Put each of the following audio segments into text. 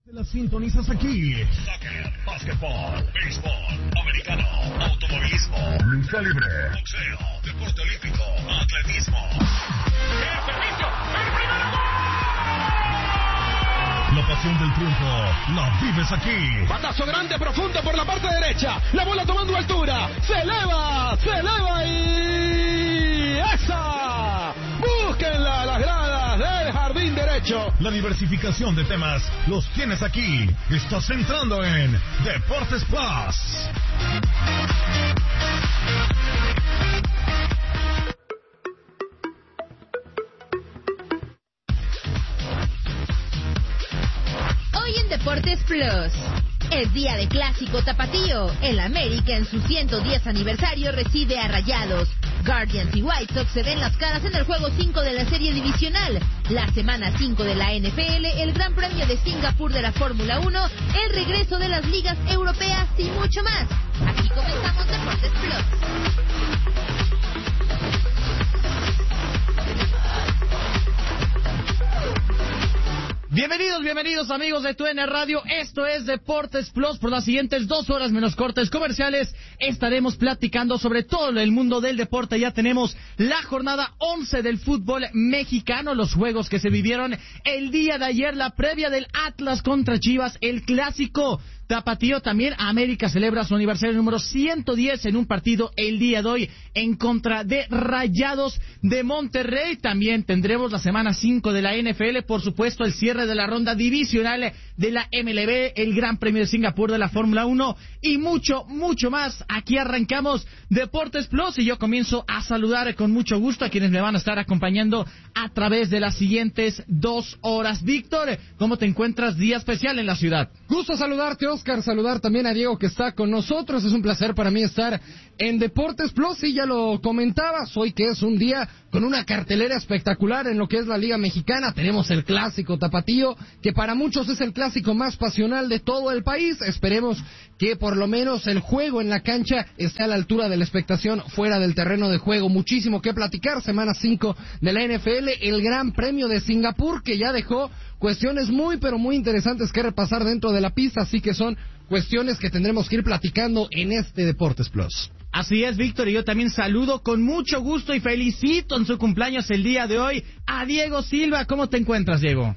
Te la sintonizas aquí. Soccer, básquetbol, béisbol, americano, automovilismo, lucha libre, boxeo, deporte olímpico, atletismo. ¡El servicio! ¡El primer gol! La pasión del triunfo la vives aquí. Batazo grande, profundo por la parte derecha. La bola tomando altura. Se eleva y... ¡esa! ¡Búsquenla a las gradas del jardín derecho! La diversificación de temas los tienes aquí. Estás entrando en Deportes Plus. Hoy en Deportes Plus, es día de clásico tapatío. El América en su 110 aniversario recibe a Rayados. Guardians y White Sox se ven las caras en el juego 5 de la serie divisional. La semana 5 de la NFL, el Gran Premio de Singapur de la Fórmula 1, el regreso de las ligas europeas y mucho más. Aquí comenzamos Deportes Plus. Bienvenidos amigos de TUDN Radio, esto es Deportes Plus. Por las siguientes 2 horas menos cortes comerciales estaremos platicando sobre todo el mundo del deporte. Ya tenemos la jornada 11 del fútbol mexicano, los juegos que se vivieron el día de ayer, la previa del Atlas contra Chivas, el clásico tapatío. También América celebra su aniversario número 110 en un partido el día de hoy en contra de Rayados de Monterrey. También tendremos la semana 5 de la NFL, por supuesto el cierre de la ronda divisional de la MLB, el Gran Premio de Singapur de la Fórmula 1 y mucho más. Aquí arrancamos Deportes Plus y yo comienzo a saludar con mucho gusto a quienes me van a estar acompañando a través de las siguientes 2 horas. Víctor, ¿cómo te encuentras? Día especial en la ciudad. Gusto saludarte, Oscar, saludar también a Diego que está con nosotros. Es un placer para mí estar en Deportes Plus y ya lo comentabas, hoy que es un día con una cartelera espectacular en lo que es la Liga Mexicana. Tenemos el clásico tapatío, que para muchos es el clásico más pasional de todo el país. Esperemos que por lo menos el juego en la cancha esté a la altura de la expectación fuera del terreno de juego. Muchísimo que platicar, semana 5 de la NFL, el Gran Premio de Singapur, que ya dejó cuestiones muy interesantes que repasar dentro de la pista, así que son cuestiones que tendremos que ir platicando en este Deportes Plus. Así es, Víctor, y yo también saludo con mucho gusto y felicito en su cumpleaños el día de hoy a Diego Silva. ¿Cómo te encuentras, Diego?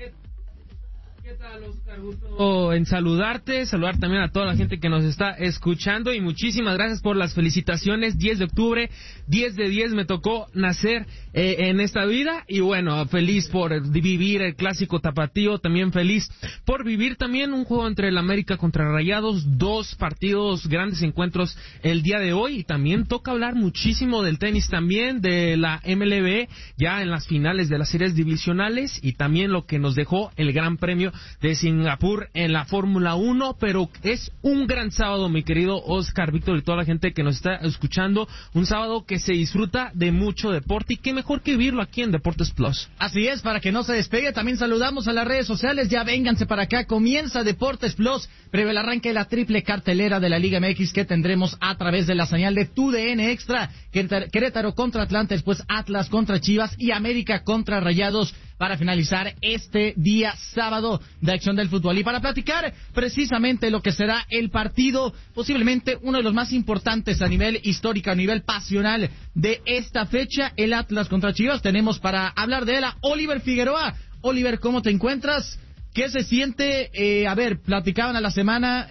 ¿Qué tal, Oscar? Gusto en saludar también a toda la gente que nos está escuchando y muchísimas gracias por las felicitaciones. 10 de octubre, 10 de 10 me tocó nacer en esta vida y bueno, feliz por vivir el clásico tapatío, también feliz por vivir también un juego entre el América contra Rayados, 2 partidos, grandes encuentros el día de hoy y también toca hablar muchísimo del tenis también, de la MLB, ya en las finales de las series divisionales y también lo que nos dejó el Gran Premio de Singapur en la Fórmula 1, pero es un gran sábado, mi querido Oscar, Víctor y toda la gente que nos está escuchando, un sábado que se disfruta de mucho deporte y qué mejor que vivirlo aquí en Deportes Plus. Así es, para que no se despegue, también saludamos a las redes sociales, ya vénganse para acá, comienza Deportes Plus, previo el arranque de la triple cartelera de la Liga MX que tendremos a través de la señal de TUDN Extra, Querétaro contra Atlanta, después Atlas contra Chivas y América contra Rayados, para finalizar este día sábado de acción del fútbol. Y para platicar precisamente lo que será el partido, posiblemente uno de los más importantes a nivel histórico, a nivel pasional de esta fecha, el Atlas contra Chivas, tenemos para hablar de él a Oliver Figueroa. Oliver, ¿cómo te encuentras? ¿Qué se siente? Platicaban a la semana,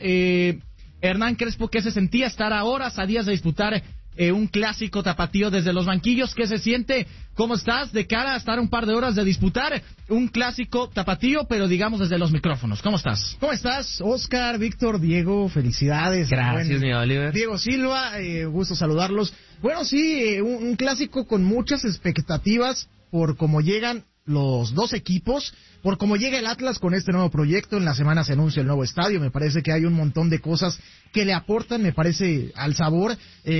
Hernán Crespo, ¿qué se sentía estar a horas, a días de disputar un clásico tapatío desde los banquillos? ¿Qué se siente? ¿Cómo estás de cara a estar un par de horas de disputar un clásico tapatío, pero digamos desde los micrófonos? ¿Cómo estás? ¿Cómo estás, Oscar, Víctor, Diego? Felicidades. Gracias, mi Oliver. Diego Silva, gusto saludarlos. Bueno, sí, un clásico con muchas expectativas por cómo llegan los dos equipos, por cómo llega el Atlas con este nuevo proyecto. En la semana se anuncia el nuevo estadio, me parece que hay un montón de cosas que le aportan, me parece, al sabor.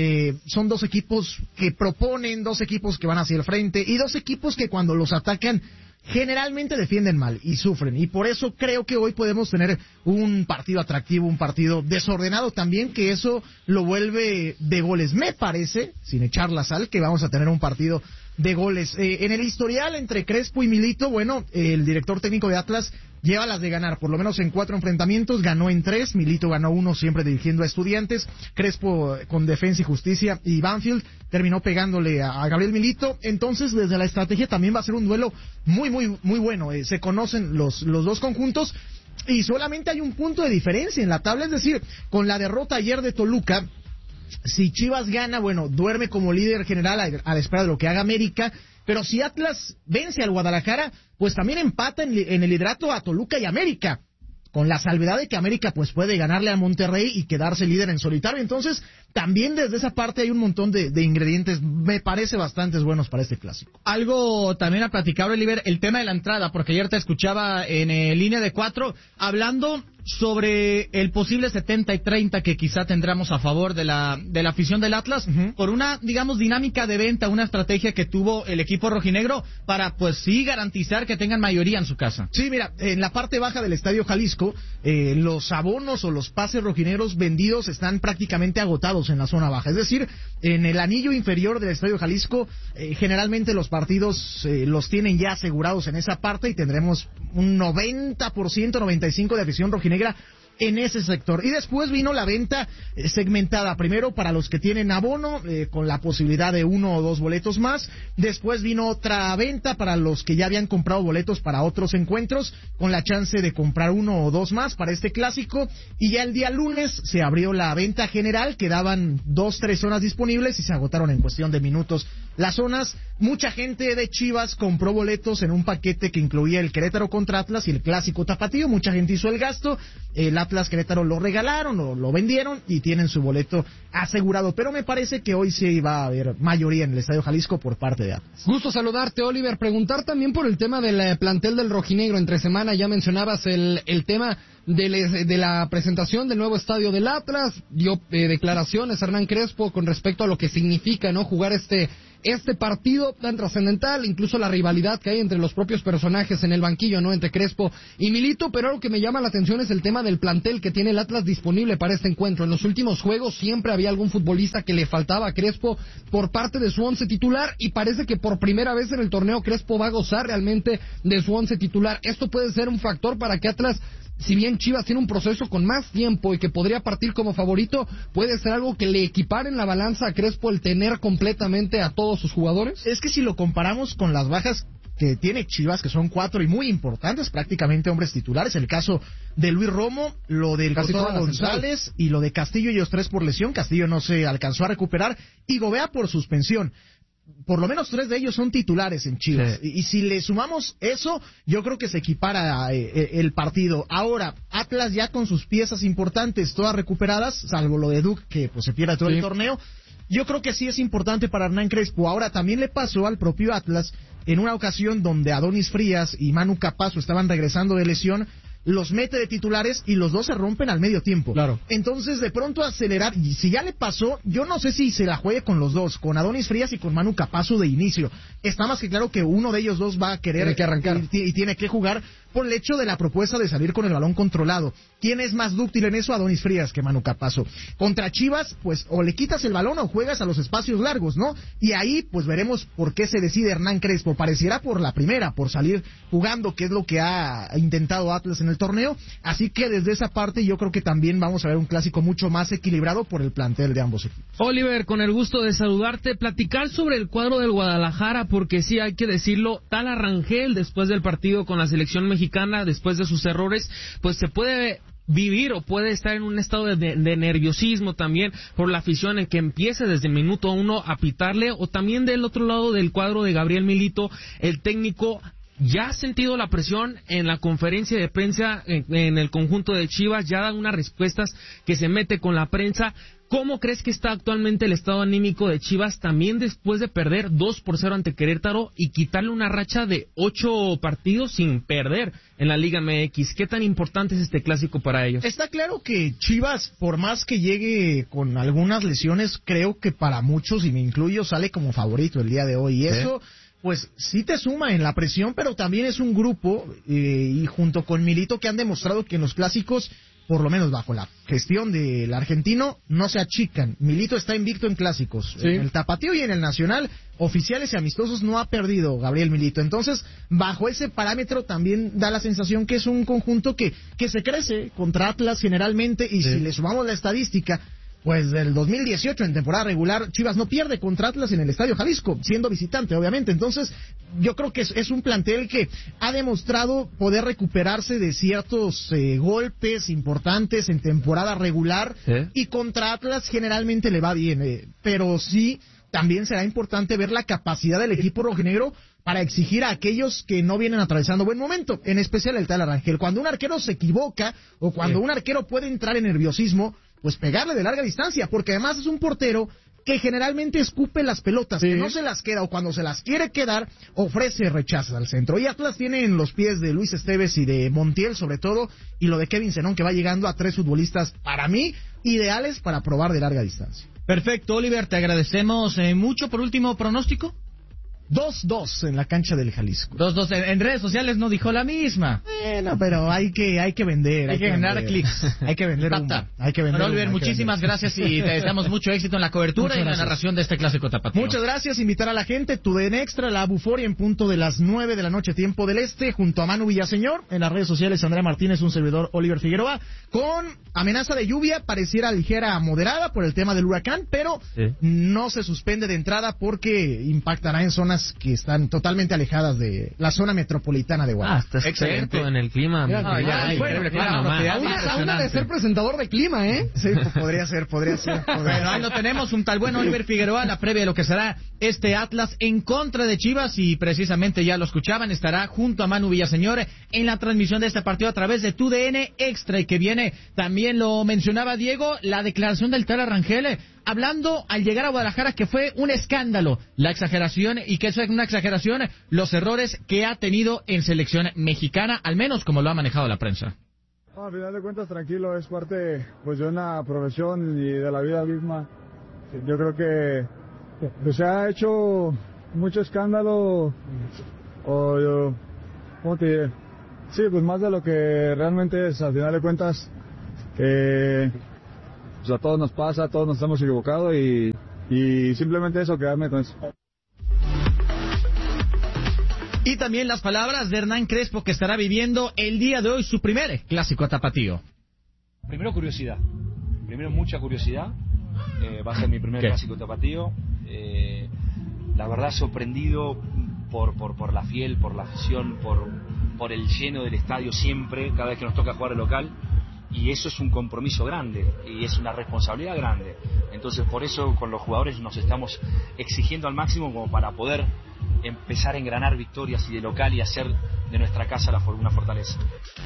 Son dos equipos que proponen, dos equipos que van hacia el frente y dos equipos que cuando los atacan generalmente defienden mal y sufren, y por eso creo que hoy podemos tener un partido atractivo, un partido desordenado también, que eso lo vuelve de goles. Me parece, sin echar la sal, que vamos a tener un partido de goles. En el historial entre Crespo y Milito, bueno, el director técnico de Atlas lleva las de ganar, por lo menos en 4 enfrentamientos, ganó en 3, Milito ganó 1 siempre dirigiendo a Estudiantes, Crespo con Defensa y Justicia y Banfield terminó pegándole a Gabriel Milito, entonces desde la estrategia también va a ser un duelo muy bueno, se conocen los dos conjuntos y solamente hay un punto de diferencia en la tabla, es decir, con la derrota ayer de Toluca, si Chivas gana, bueno, duerme como líder general a la espera de lo que haga América, pero si Atlas vence al Guadalajara, pues también empata en el liderato a Toluca y América, con la salvedad de que América pues puede ganarle a Monterrey y quedarse líder en solitario. Entonces, también desde esa parte hay un montón de ingredientes, me parece bastante buenos para este clásico. Algo también a platicar, Oliver, el tema de la entrada, porque ayer te escuchaba en línea de 4, hablando sobre el posible 70 y 30 que quizá tendremos a favor de la afición del Atlas, por una, digamos, dinámica de venta, una estrategia que tuvo el equipo rojinegro para, pues sí, garantizar que tengan mayoría en su casa. Sí, mira, en la parte baja del Estadio Jalisco, los abonos o los pases rojinegros vendidos están prácticamente agotados en la zona baja, es decir, en el anillo inferior del Estadio Jalisco, generalmente los partidos los tienen ya asegurados en esa parte y tendremos un 90%, 95% de afición rojinegro en ese sector. Y después vino la venta segmentada, primero para los que tienen abono, con la posibilidad de 1 o 2 boletos más. Después vino otra venta para los que ya habían comprado boletos para otros encuentros, con la chance de comprar 1 o 2 más para este clásico. Y ya el día lunes se abrió la venta general, quedaban 2-3 zonas disponibles y se agotaron en cuestión de minutos las zonas. Mucha gente de Chivas compró boletos en un paquete que incluía el Querétaro contra Atlas y el clásico tapatío. Mucha gente hizo el gasto, el Atlas Querétaro lo regalaron o lo vendieron y tienen su boleto asegurado, pero me parece que hoy sí va a haber mayoría en el Estadio Jalisco por parte de Atlas. Gusto saludarte, Oliver. Preguntar también por el tema del plantel del rojinegro. Entre semana ya mencionabas el tema de la presentación del nuevo estadio del Atlas. Dio declaraciones Hernán Crespo con respecto a lo que significa no jugar este partido tan trascendental, incluso la rivalidad que hay entre los propios personajes en el banquillo, ¿no? Entre Crespo y Milito, pero algo que me llama la atención es el tema del plantel que tiene el Atlas disponible para este encuentro. En los últimos juegos siempre había algún futbolista que le faltaba a Crespo por parte de su once titular y parece que por primera vez en el torneo Crespo va a gozar realmente de su once titular. Esto puede ser un factor para que Atlas, si bien Chivas tiene un proceso con más tiempo y que podría partir como favorito, puede ser algo que le equipare en la balanza a Crespo el tener completamente a todos sus jugadores. Es que si lo comparamos con las bajas que tiene Chivas, que son 4 y muy importantes, prácticamente hombres titulares, el caso de Luis Romo, lo del Cotorro González y lo de Castillo, ellos 3 por lesión, Castillo no se alcanzó a recuperar y Gobea por suspensión. Por lo menos 3 de ellos son titulares en Chivas. Sí. Y si le sumamos eso, yo creo que se equipara el partido. Ahora, Atlas ya con sus piezas importantes, todas recuperadas, salvo lo de Duke, que pues se pierde todo el torneo. Yo creo que sí es importante para Hernán Crespo. Ahora, también le pasó al propio Atlas en una ocasión donde Adonis Frías y Manu Capazo estaban regresando de lesión, los mete de titulares y los dos se rompen al medio tiempo. Claro. Entonces, de pronto acelerar, y si ya le pasó, yo no sé si se la juegue con los dos, con Adonis Frías y con Manu Capazo de inicio. Está más que claro que uno de ellos dos va a querer tiene que arrancar y tiene que jugar por el hecho de la propuesta de salir con el balón controlado. ¿Quién es más dúctil en eso? Adonis Frías que Manu Capazo. Contra Chivas, pues o le quitas el balón o juegas a los espacios largos, ¿no? Y ahí, pues veremos por qué se decide Hernán Crespo. Pareciera por la primera, por salir jugando, que es lo que ha intentado Atlas en el torneo. Así que desde esa parte yo creo que también vamos a ver un clásico mucho más equilibrado por el plantel de ambos equipos. Oliver, con el gusto de saludarte, platicar sobre el cuadro del Guadalajara, porque sí hay que decirlo, Tala Rangel, después del partido con la selección mexicana, después de sus errores, pues se puede vivir o puede estar en un estado de nerviosismo también por la afición en que empiece desde el minuto 1 a pitarle, o también del otro lado del cuadro de Gabriel Milito, el técnico ya ha sentido la presión en la conferencia de prensa en el conjunto de Chivas, ya dan unas respuestas que se mete con la prensa. ¿Cómo crees que está actualmente el estado anímico de Chivas también después de perder 2-0 ante Querétaro y quitarle una racha de 8 partidos sin perder en la Liga MX? ¿Qué tan importante es este clásico para ellos? Está claro que Chivas, por más que llegue con algunas lesiones, creo que para muchos, y me incluyo, sale como favorito el día de hoy. Y eso pues sí te suma en la presión, pero también es un grupo, y junto con Milito, que han demostrado que en los clásicos, por lo menos bajo la gestión del argentino, no se achican. Milito está invicto en clásicos. Sí. En el Tapatío y en el Nacional, oficiales y amistosos, no ha perdido Gabriel Milito. Entonces, bajo ese parámetro también da la sensación que es un conjunto que se crece contra Atlas generalmente, y si le sumamos la estadística, pues del 2018 en temporada regular, Chivas no pierde contra Atlas en el Estadio Jalisco, siendo visitante, obviamente. Entonces, yo creo que es un plantel que ha demostrado poder recuperarse de ciertos golpes importantes en temporada regular, y contra Atlas generalmente le va bien, pero sí, también será importante ver la capacidad del equipo rojinegro para exigir a aquellos que no vienen atravesando buen momento, en especial el tal Rangel. Cuando un arquero se equivoca, o cuando un arquero puede entrar en nerviosismo, pues pegarle de larga distancia, porque además es un portero que generalmente escupe las pelotas, que no se las queda, o cuando se las quiere quedar, ofrece rechazos al centro. Y Atlas tiene en los pies de Luis Esteves y de Montiel, sobre todo, y lo de Kevin Zenón, que va llegando a 3 futbolistas, para mí, ideales para probar de larga distancia. Perfecto, Oliver, te agradecemos mucho. Por último, ¿pronóstico? 2-2 en la cancha del Jalisco. 2-2. En redes sociales no dijo la misma. Bueno, pero hay que vender. Hay que ganar clics. Hay que vender humo. Hay que vender. Bueno, Oliver, muchísimas gracias y te deseamos mucho éxito en la cobertura y en la narración de este clásico tapatío. Muchas gracias. Invitar a la gente, TUDN Extra, la Buforia, en punto de las 9 de la noche, tiempo del este, junto a Manu Villaseñor. En las redes sociales, Andrea Martínez, un servidor, Oliver Figueroa, con amenaza de lluvia, pareciera ligera a moderada por el tema del huracán, pero no se suspende de entrada porque impactará en zonas que están totalmente alejadas de la zona metropolitana de Guadalajara. Está excelente en el clima. Aún de ser presentador de clima, ¿eh? Sí, podría ser. Bueno, ahí lo tenemos, un tal buen Oliver Figueroa, la previa de lo que será este Atlas en contra de Chivas, y precisamente ya lo escuchaban, estará junto a Manu Villaseñor en la transmisión de este partido a través de TUDN Extra, y que viene, también lo mencionaba Diego, la declaración del tal Rangel, hablando al llegar a Guadalajara que fue un escándalo, la exageración, y que es una exageración, los errores que ha tenido en selección mexicana, al menos como lo ha manejado la prensa. No, al final de cuentas, tranquilo, es parte pues de una profesión y de la vida misma. Yo creo que pues, se ha hecho mucho escándalo, ¿cómo te diré? Sí, pues más de lo que realmente es, al final de cuentas, que pues, a todos nos pasa, todos nos hemos equivocado, y simplemente eso, quedarme con eso. Y también las palabras de Hernán Crespo, que estará viviendo el día de hoy su primer clásico tapatío. Primero curiosidad, mucha curiosidad, va a ser mi primer clásico tapatío, la verdad sorprendido por la fiel, por la afición, por el lleno del estadio siempre, cada vez que nos toca jugar el local, y eso es un compromiso grande, y es una responsabilidad grande, entonces por eso con los jugadores nos estamos exigiendo al máximo como para poder empezar a engranar victorias y de local y hacer de nuestra casa una fortaleza.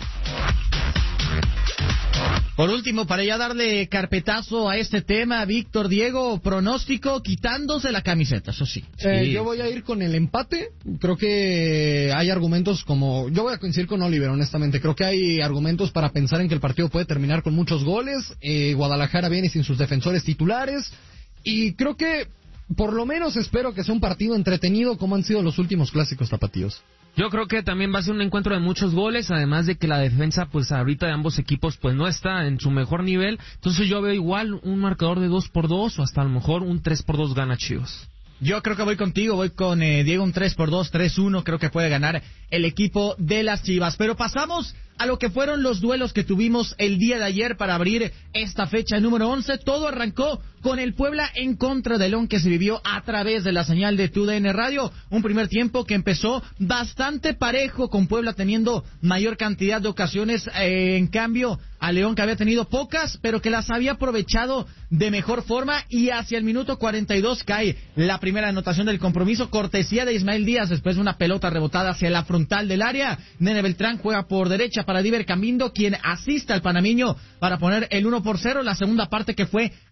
Por último, para ya darle carpetazo a este tema, Víctor, Diego, pronóstico quitándose la camiseta, eso sí. Yo voy a ir con el empate. Creo que hay argumentos como... Yo voy a coincidir con Oliver, honestamente. Creo que hay argumentos para pensar en que el partido puede terminar con muchos goles. Guadalajara viene sin sus defensores titulares. Y creo que, por lo menos espero que sea un partido entretenido como han sido los últimos clásicos tapatíos. Yo creo que también va a ser un encuentro de muchos goles, además de que la defensa, pues ahorita de ambos equipos, pues no está en su mejor nivel. Entonces yo veo igual un marcador de 2-2 o hasta a lo mejor un 3-2 gana Chivas. Yo creo que voy contigo, voy con Diego, un 3-2, 3-1, creo que puede ganar el equipo de las Chivas. Pero pasamos a lo que fueron los duelos que tuvimos el día de ayer para abrir esta fecha número 11. Todo arrancó con el Puebla en contra de León, que se vivió a través de la señal de TUDN Radio. Un primer tiempo que empezó bastante parejo, con Puebla teniendo mayor cantidad de ocasiones, en cambio a León, que había tenido pocas, pero que las había aprovechado de mejor forma, y hacia el minuto 42 cae la primera anotación del compromiso, cortesía de Ismael Díaz, después de una pelota rebotada hacia la frontal del área. Nene Beltrán juega por derecha para Diver Camindo, quien asiste al panameño para poner el 1-0, la segunda parte que fue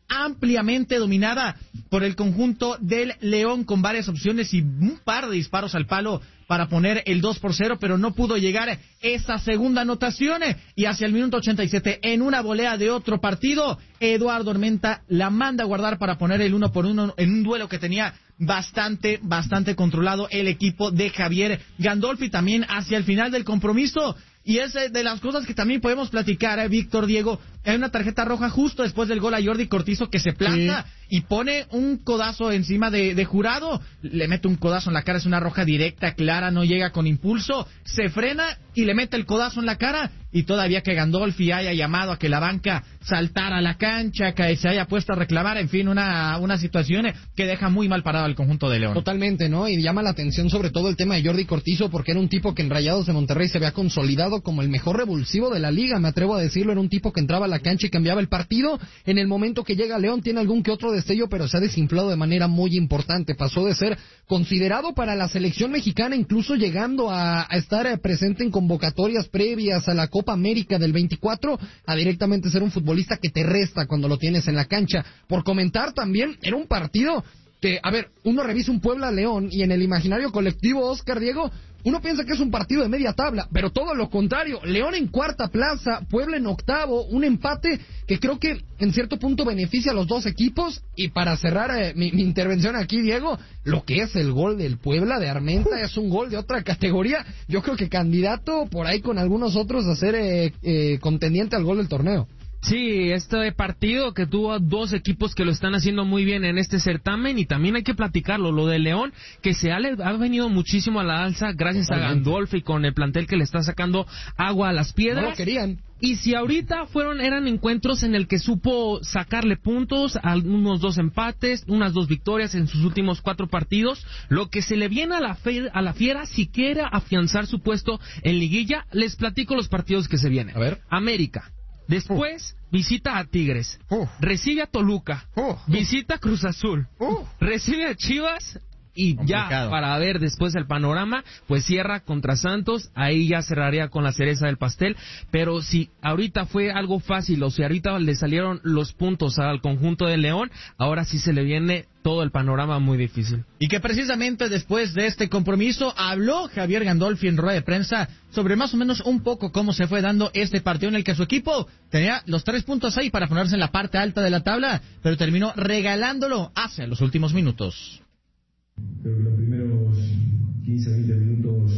ampliamente dominada por el conjunto del León, con varias opciones y un par de disparos al palo para poner el 2-0, pero no pudo llegar esa segunda anotación. Y hacia el minuto 87, en una volea de otro partido, Eduardo Armenta la manda a guardar para poner el 1-1 en un duelo que tenía bastante controlado el equipo de Javier Gandolfi. También hacia el final del compromiso, y es de las cosas que también podemos platicar, Víctor, Diego, hay una tarjeta roja justo después del gol a Jordi Cortizo, que se planta y pone un codazo encima de Jurado, le mete un codazo en la cara, es una roja directa, clara, no llega con impulso, se frena y le mete el codazo en la cara, y todavía que Gandolfi haya llamado a que la banca saltara a la cancha, que se haya puesto a reclamar, en fin, una situación que deja muy mal parado al conjunto de León. Totalmente, ¿no? Y llama la atención sobre todo el tema de Jordi Cortizo, porque era un tipo que en Rayados de Monterrey se había consolidado como el mejor revulsivo de la liga, me atrevo a decirlo, era un tipo que entraba a la cancha y cambiaba el partido. En el momento que llega León tiene algún que otro destello, pero se ha desinflado de manera muy importante, pasó de ser considerado para la selección mexicana, incluso llegando a estar presente en convocatorias previas a la Copa América del 24, a directamente ser un futbolista que te resta cuando lo tienes en la cancha. Por comentar también, era un partido que, a ver, uno revisa un Puebla-León y en el imaginario colectivo, Oscar, Diego, uno piensa que es un partido de media tabla, pero todo lo contrario. León en cuarta plaza, Puebla en octavo, un empate que creo que en cierto punto beneficia a los dos equipos. Y para cerrar mi intervención aquí, Diego, lo que es el gol del Puebla de Armenta es un gol de otra categoría. Yo creo que candidato por ahí con algunos otros a ser contendiente al gol del torneo. Sí, este partido que tuvo dos equipos que lo están haciendo muy bien en este certamen, y también hay que platicarlo, lo de León, que ha venido muchísimo a la alza gracias a Gandolfi, con el plantel que le está sacando agua a las piedras. No lo querían. Y si ahorita eran encuentros en el que supo sacarle puntos, unos 2 empates, unas 2 victorias en sus últimos 4 partidos, lo que se le viene a la Fiera si quiere afianzar su puesto en liguilla. Les platico los partidos que se vienen. A ver. América. Después visita a Tigres, recibe a Toluca, visita a Cruz Azul, recibe a Chivas, y complicado. Ya para ver después el panorama, pues cierra contra Santos, ahí ya cerraría con la cereza del pastel. Pero si ahorita fue algo fácil, o si ahorita le salieron los puntos al conjunto de León, ahora sí se le viene todo el panorama muy difícil. Y que precisamente después de este compromiso habló Javier Gandolfi en rueda de prensa sobre más o menos un poco cómo se fue dando este partido, en el que su equipo tenía los 3 puntos ahí para ponerse en la parte alta de la tabla, pero terminó regalándolo hacia los últimos minutos. Creo que los primeros 15-20 minutos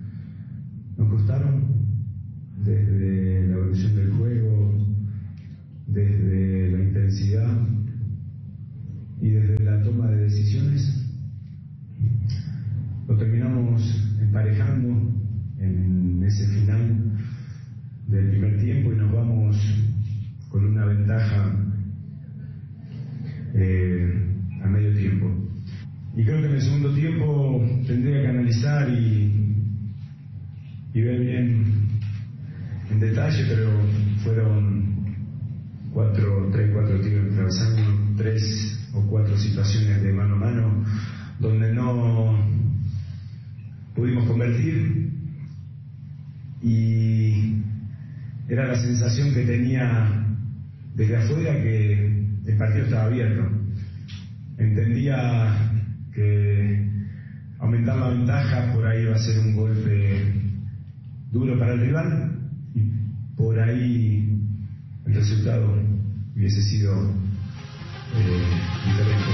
nos costaron, desde la evolución del juego, desde la intensidad y desde la toma de decisiones. Lo terminamos emparejando en ese final del primer tiempo y nos vamos con una ventaja a medio tiempo. Y creo que en el segundo tiempo tendría que analizar y ver bien en detalle, pero fueron 4 tiros de travesaño, 3 o 4 situaciones de mano a mano donde no pudimos convertir, y era la sensación que tenía desde afuera, que el partido estaba abierto. Entendía que aumentar la ventaja por ahí va a ser un golpe duro para el rival, y por ahí el resultado hubiese sido diferente.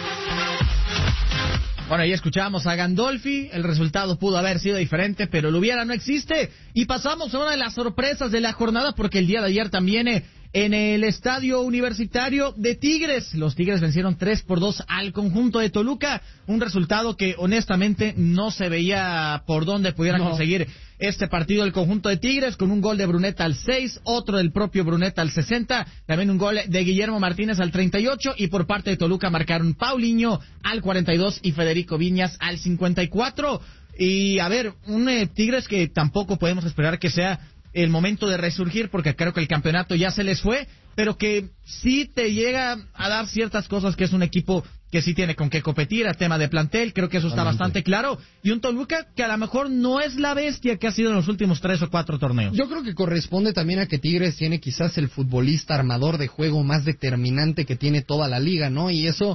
Bueno, ahí escuchamos a Gandolfi, el resultado pudo haber sido diferente, pero el hubiera no existe. Y pasamos a una de las sorpresas de la jornada, porque el día de ayer también en el estadio universitario de Tigres, los Tigres vencieron 3-2 al conjunto de Toluca, un resultado que honestamente no se veía por dónde pudiera conseguir este partido el conjunto de Tigres, con un gol de Bruneta al 6, otro del propio Bruneta al 60, también un gol de Guillermo Martínez al 38, y por parte de Toluca marcaron Paulinho al 42 y Federico Viñas al 54. Y a ver, un Tigres que tampoco podemos esperar que sea el momento de resurgir, porque creo que el campeonato ya se les fue, pero que sí te llega a dar ciertas cosas, que es un equipo que sí tiene con qué competir, el tema de plantel, creo que eso está bastante claro, y un Toluca que a lo mejor no es la bestia que ha sido en los últimos 3 o 4 torneos. Yo creo que corresponde también a que Tigres tiene quizás el futbolista armador de juego más determinante que tiene toda la liga, ¿no? Y eso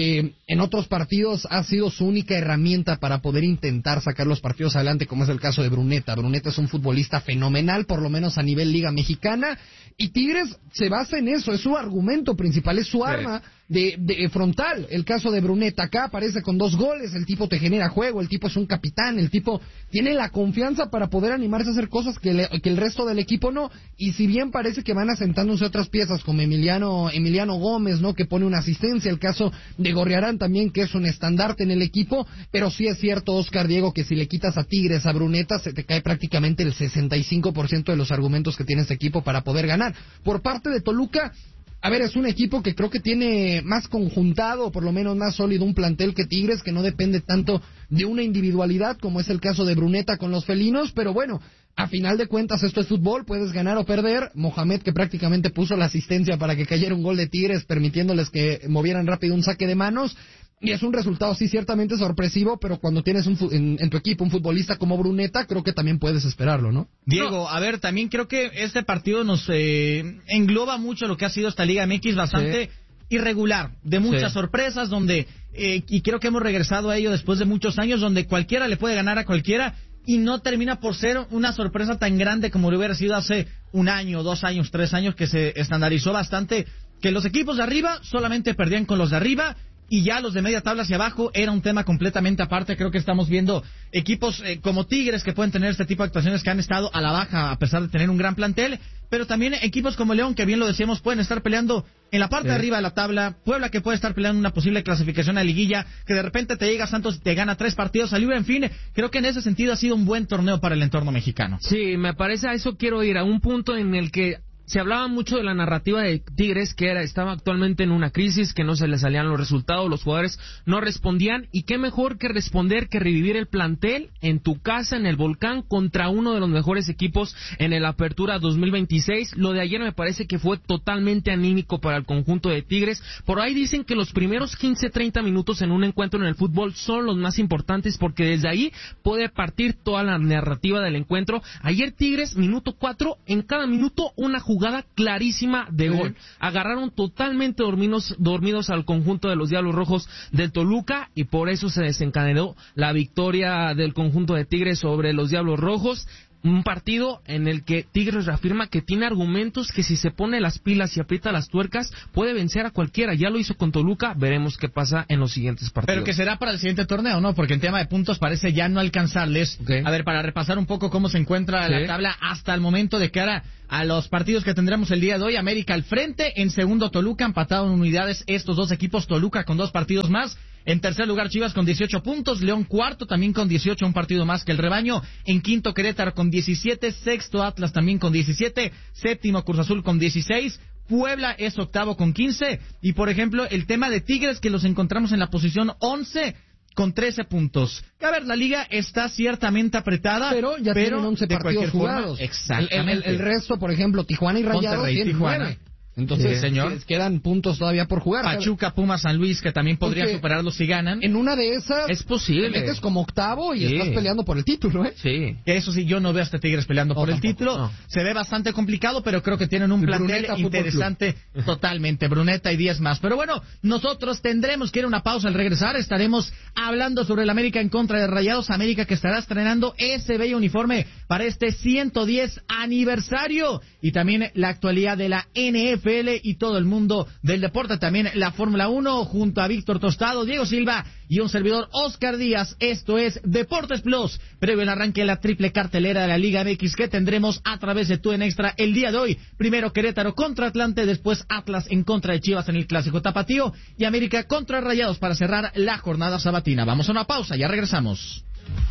en otros partidos ha sido su única herramienta para poder intentar sacar los partidos adelante, como es el caso de Bruneta. Bruneta es un futbolista fenomenal, por lo menos a nivel Liga Mexicana, y Tigres se basa en eso, es su argumento principal, es su arma de frontal. El caso de Bruneta acá aparece con 2 goles, el tipo te genera juego, el tipo es un capitán, el tipo tiene la confianza para poder animarse a hacer cosas que el resto del equipo no, y si bien parece que van asentándose otras piezas como Emiliano Gómez, ¿no?, que pone una asistencia, el caso de Gorriarán también, que es un estandarte en el equipo, pero sí es cierto, Oscar Diego, que si le quitas a Tigres, a Bruneta, se te cae prácticamente el 65% de los argumentos que tiene este equipo para poder ganar. Por parte de Toluca, a ver, es un equipo que creo que tiene más conjuntado, o por lo menos más sólido un plantel que Tigres, que no depende tanto de una individualidad, como es el caso de Bruneta con los felinos, pero bueno, a final de cuentas esto es fútbol, puedes ganar o perder. Mohamed, que prácticamente puso la asistencia para que cayera un gol de Tigres, permitiéndoles que movieran rápido un saque de manos, y es un resultado sí ciertamente sorpresivo, pero cuando tienes en tu equipo un futbolista como Bruneta, creo que también puedes esperarlo, ¿no? Diego, a ver, también creo que este partido nos engloba mucho lo que ha sido esta Liga MX, bastante irregular, de muchas sorpresas, donde, y creo que hemos regresado a ello después de muchos años, donde cualquiera le puede ganar a cualquiera, y no termina por ser una sorpresa tan grande como lo hubiera sido hace 1 año, 2 años, 3 años, que se estandarizó bastante, que los equipos de arriba solamente perdían con los de arriba, y ya los de media tabla hacia abajo era un tema completamente aparte. Creo que estamos viendo equipos como Tigres que pueden tener este tipo de actuaciones, que han estado a la baja a pesar de tener un gran plantel, pero también equipos como León, que bien lo decíamos, pueden estar peleando en la parte de arriba de la tabla. Puebla, que puede estar peleando una posible clasificación a liguilla, que de repente te llega Santos y te gana 3 partidos al libre. En fin, creo que en ese sentido ha sido un buen torneo para el entorno mexicano. Sí, me parece, a eso quiero ir, a un punto en el que se hablaba mucho de la narrativa de Tigres, que estaba actualmente en una crisis, que no se le salían los resultados, los jugadores no respondían, y qué mejor que responder que revivir el plantel en tu casa, en el Volcán, contra uno de los mejores equipos en el Apertura 2026. Lo de ayer me parece que fue totalmente anímico para el conjunto de Tigres. Por ahí dicen que los primeros 15-30 minutos en un encuentro en el fútbol son los más importantes, porque desde ahí puede partir toda la narrativa del encuentro. Ayer Tigres, minuto 4, en cada minuto una jugada clarísima de gol. Agarraron totalmente dormidos al conjunto de los Diablos Rojos del Toluca, y por eso se desencadenó la victoria del conjunto de Tigres sobre los Diablos Rojos. Un partido en el que Tigres reafirma que tiene argumentos, que si se pone las pilas y aprieta las tuercas puede vencer a cualquiera. Ya lo hizo con Toluca, veremos qué pasa en los siguientes partidos. Pero que será para el siguiente torneo, ¿no? Porque en tema de puntos parece ya no alcanzarles. A ver, para repasar un poco cómo se encuentra la tabla hasta el momento de cara a los partidos que tendremos el día de hoy. América al frente, en segundo Toluca, empatado en unidades estos dos equipos, Toluca con 2 partidos más. En tercer lugar Chivas con 18 puntos, León cuarto también con 18, un partido más que el rebaño. En quinto Querétaro con 17, sexto Atlas también con 17, séptimo Cruz Azul con 16, Puebla es octavo con 15, y por ejemplo el tema de Tigres, que los encontramos en la posición 11 con 13 puntos. A ver, la liga está ciertamente apretada, pero ya tienen 11 partidos jugados. Exactamente. El resto, por ejemplo, Tijuana y Rayados Monterrey, tienen Tijuana. 9. Entonces, quedan puntos todavía por jugar. Pachuca, Pumas, San Luis, que también podría superarlos si ganan. En una de esas es posible. Te metes como octavo y estás peleando por el título, ¿eh? Sí. Eso sí, yo no veo a este Tigres peleando por el título. No. Se ve bastante complicado, pero creo que tienen un plantel interesante totalmente. Bruneta y 10 más. Pero bueno, nosotros tendremos que ir a una pausa. Al regresar estaremos hablando sobre el América en contra de Rayados. América, que estará estrenando ese bello uniforme para este 110 aniversario. Y también la actualidad de la NFL y todo el mundo del deporte, también la Fórmula 1, junto a Víctor Tostado, Diego Silva y un servidor, Oscar Díaz. Esto es Deportes Plus, previo al arranque de la triple cartelera de la Liga MX, que tendremos a través de TUDN Extra el día de hoy. Primero Querétaro contra Atlante, después Atlas en contra de Chivas en el Clásico Tapatío, y América contra Rayados para cerrar la jornada sabatina. Vamos a una pausa, ya regresamos.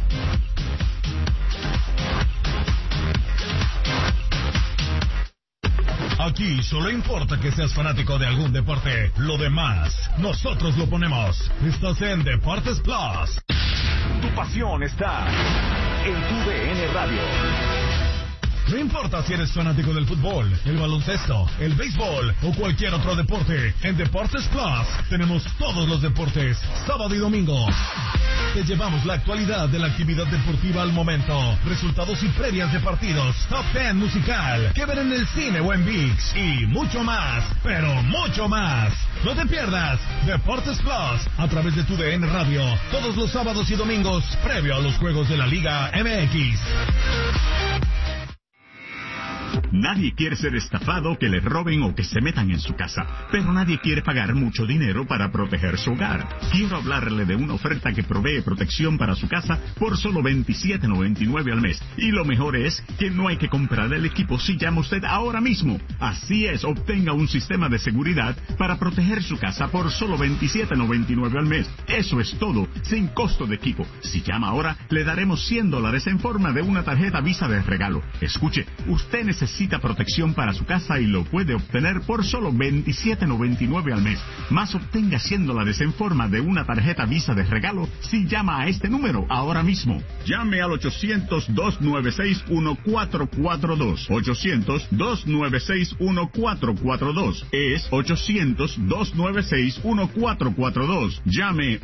Aquí solo importa que seas fanático de algún deporte. Lo demás, nosotros lo ponemos. Estás en Deportes Plus. Tu pasión está en TUDN Radio. No importa si eres fanático del fútbol, el baloncesto, el béisbol o cualquier otro deporte, en Deportes Plus tenemos todos los deportes, sábado y domingo. Te llevamos la actualidad de la actividad deportiva al momento, resultados y previas de partidos, top 10 musical, que ver en el cine o en ViX y mucho más, pero mucho más. No te pierdas Deportes Plus a través de tu DN Radio, todos los sábados y domingos previo a los juegos de la Liga MX. Nadie quiere ser estafado, que le roben o que se metan en su casa, pero nadie quiere pagar mucho dinero para proteger su hogar. Quiero hablarle de una oferta que provee protección para su casa por solo $27.99 al mes. Y lo mejor es que no hay que comprar el equipo si llama usted ahora mismo. Así es, obtenga un sistema de seguridad para proteger su casa por solo $27.99 al mes. Eso es todo, sin costo de equipo. Si llama ahora, le daremos $100 en forma de una tarjeta Visa de regalo. Escuche, usted necesita protección para su casa y lo puede obtener por solo $27.99 al mes. Más, obtenga $100 en forma de una tarjeta Visa de regalo si llama a este número ahora mismo. Llame al 800-296-1442. 800-296-1442. Es 800-296-1442. Llame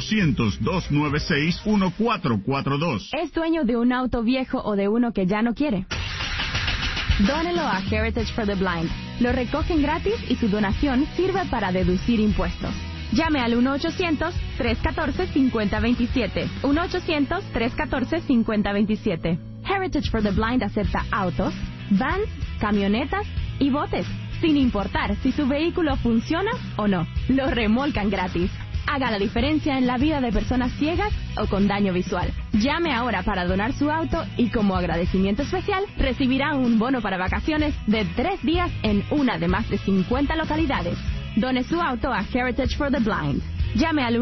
800-296-1442. ¿Es dueño de un auto viejo o de uno que ya no quiere? Dónelo a Heritage for the Blind. Lo recogen gratis y su donación sirve para deducir impuestos. Llame al 1-800-314-5027. 1-800-314-5027. Heritage for the Blind acepta autos, vans, camionetas y botes, sin importar si su vehículo funciona o no. Lo remolcan gratis. Haga la diferencia en la vida de personas ciegas o con daño visual. Llame ahora para donar su auto y como agradecimiento especial recibirá un bono para vacaciones de 3 días en una de más de 50 localidades. Done su auto a Heritage for the Blind. Llame al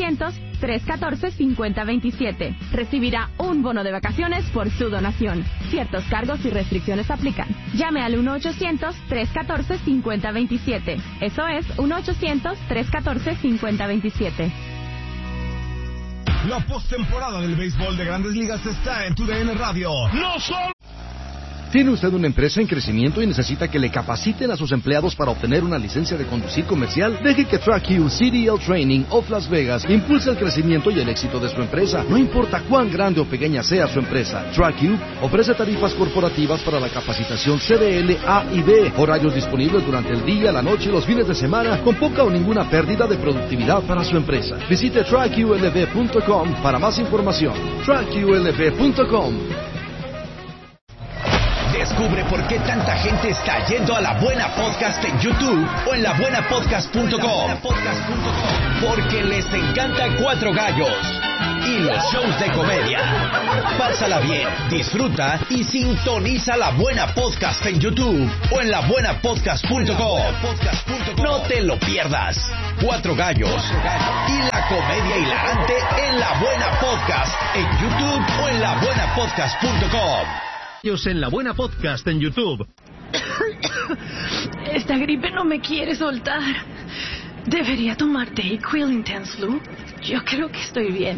1-800-314-5027. Recibirá un bono de vacaciones por su donación. Ciertos cargos y restricciones aplican. Llame al 1-800-314-5027. Eso es 1-800-314-5027. La postemporada del béisbol de Grandes Ligas está en tu DN Radio. ¡No solo! ¿Tiene usted una empresa en crecimiento y necesita que le capaciten a sus empleados para obtener una licencia de conducir comercial? Deje que TrackU CDL Training of Las Vegas impulse el crecimiento y el éxito de su empresa. No importa cuán grande o pequeña sea su empresa, TrackU ofrece tarifas corporativas para la capacitación CDL A y B, horarios disponibles durante el día, la noche y los fines de semana, con poca o ninguna pérdida de productividad para su empresa. Visite TrackULV.com para más información. TrackULV.com. Descubre por qué tanta gente está yendo a La Buena Podcast en YouTube o en labuenapodcast.com. Porque les encanta Cuatro Gallos y los shows de comedia. Pásala bien, disfruta y sintoniza La Buena Podcast en YouTube o en labuenapodcast.com. No te lo pierdas. Cuatro Gallos y la comedia hilarante en La Buena Podcast en YouTube o en labuenapodcast.com. En La Buena Podcast en YouTube. Esta gripe no me quiere soltar. ¿Debería tomar Dayquil Intense Flu? Yo creo que estoy bien.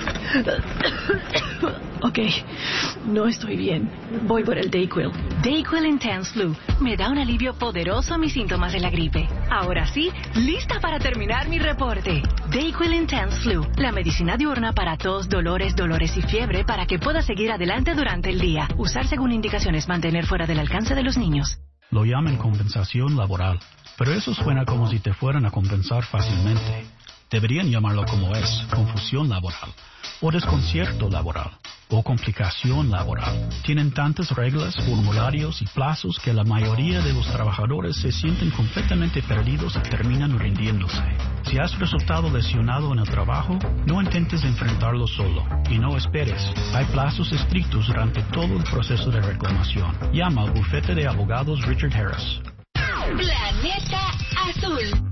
Ok, no estoy bien. Voy por el Dayquil. Dayquil Intense Flu me da un alivio poderoso a mis síntomas de la gripe. Ahora sí, lista para terminar mi reporte. Dayquil Intense Flu, la medicina diurna para tos, dolores y fiebre para que pueda seguir adelante durante el día. Usar según indicaciones, mantener fuera del alcance de los niños. Lo llaman compensación laboral, pero eso suena como si te fueran a compensar fácilmente. Deberían llamarlo como es, confusión laboral, o desconcierto laboral, o complicación laboral. Tienen tantas reglas, formularios y plazos que la mayoría de los trabajadores se sienten completamente perdidos y terminan rindiéndose. Si has resultado lesionado en el trabajo, no intentes enfrentarlo solo, y no esperes. Hay plazos estrictos durante todo el proceso de reclamación. Llama al bufete de abogados Richard Harris. Planeta Azul.